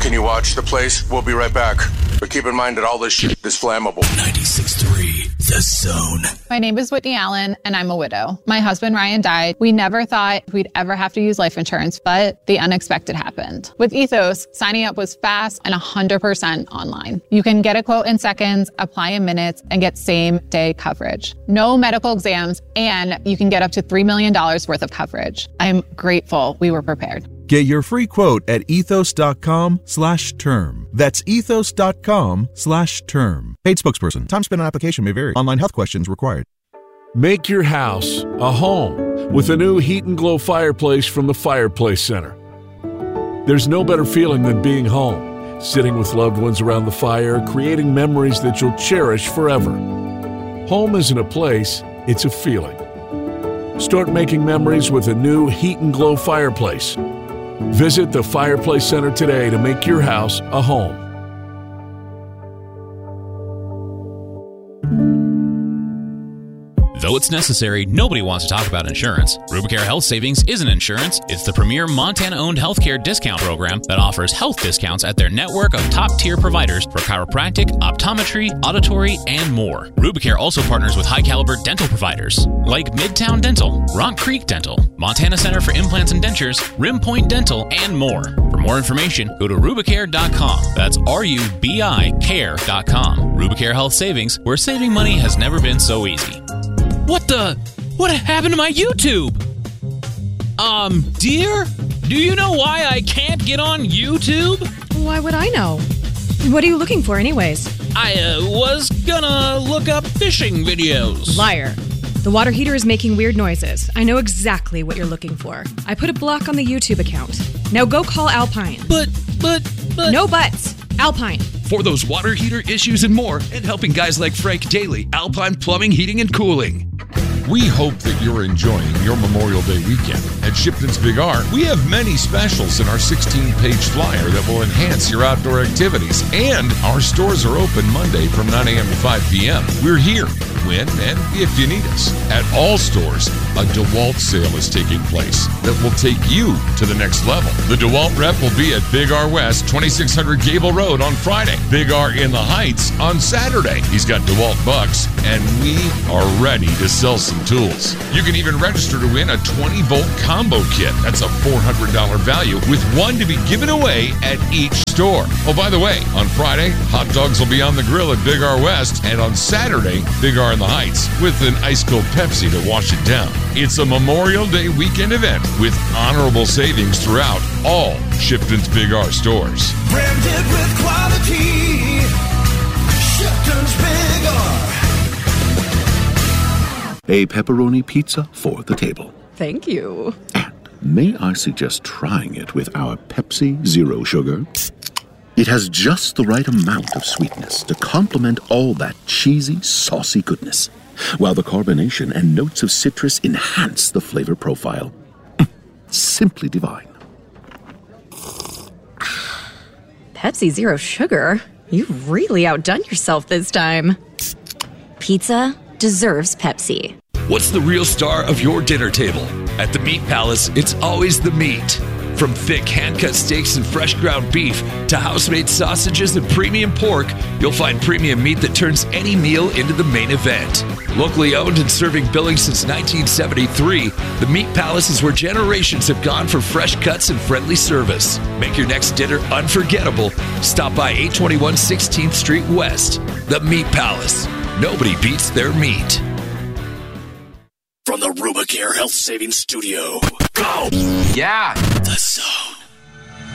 Can you watch the place? We'll be right back. But keep in mind that all this shit is flammable. 96.3 The Zone. My name is Whitney Allen, and I'm a widow. My husband, Ryan, died. We never thought we'd ever have to use life insurance, but the unexpected happened. With Ethos, signing up was fast and 100% online. You can get a quote in seconds, apply in minutes, and get same-day coverage. No medical exams, and you can get up to $3 million worth of coverage. I'm grateful we were prepared. Get your free quote at ethos.com/term. That's ethos.com/term. Paid spokesperson. Time spent on application may vary. Online health questions required. Make your house a home with a new Heat and Glow fireplace from the Fireplace Center. There's no better feeling than being home, sitting with loved ones around the fire, creating memories that you'll cherish forever. Home isn't a place, it's a feeling. Start making memories with a new Heat and Glow fireplace. Visit the Fireplace Center today to make your house a home. Though it's necessary, nobody wants to talk about insurance. Rubicare Health Savings isn't insurance. It's the premier Montana-owned healthcare discount program that offers health discounts at their network of top-tier providers for chiropractic, optometry, auditory, and more. Rubicare also partners with high-caliber dental providers like Midtown Dental, Rock Creek Dental, Montana Center for Implants and Dentures, Rim Point Dental, and more. For more information, go to Rubicare.com. That's RUBICare.com. Rubicare Health Savings, where saving money has never been so easy. What happened to my YouTube? Dear, do you know why I can't get on YouTube? Why would I know? What are you looking for anyways? I was gonna look up fishing videos. Liar. The water heater is making weird noises. I know exactly what you're looking for. I put a block on the YouTube account. Now go call Alpine. But... No buts. Alpine. For those water heater issues and more, and helping guys like Frank Daly, Alpine Plumbing, Heating, and Cooling. We hope that you're enjoying your Memorial Day weekend. At Shipton's Big R, we have many specials in our 16-page flyer that will enhance your outdoor activities. And our stores are open Monday from 9 a.m. to 5 p.m. We're here when and if you need us. At all stores, a DeWalt sale is taking place that will take you to the next level. The DeWalt rep will be at Big R West, 2600 Gable Road on Friday. Big R in the Heights on Saturday. He's got DeWalt bucks, and we are ready to sell some tools. You can even register to win a 20-volt combo kit. That's a $400 value with one to be given away at each store. Oh, by the way, on Friday, hot dogs will be on the grill at Big R West, and on Saturday, Big R in the Heights with an ice-cold Pepsi to wash it down. It's a Memorial Day weekend event with honorable savings throughout all Shipton's Big R stores. Branded with quality, Shipton's Big R. A pepperoni pizza for the table. Thank you. And may I suggest trying it with our Pepsi Zero Sugar? It has just the right amount of sweetness to complement all that cheesy, saucy goodness, while the carbonation and notes of citrus enhance the flavor profile. Simply divine. Pepsi Zero Sugar? You've really outdone yourself this time. Pizza deserves Pepsi. What's the real star of your dinner table? At the Meat Palace, it's always the meat. From thick hand-cut steaks and fresh ground beef to house-made sausages and premium pork, you'll find premium meat that turns any meal into the main event. Locally owned and serving Billings since 1973, the Meat Palace is where generations have gone for fresh cuts and friendly service. Make your next dinner unforgettable. Stop by 821 16th Street West. The Meat Palace. Nobody beats their meat. From the Rubicare Health Savings Studio. Go! Yeah. The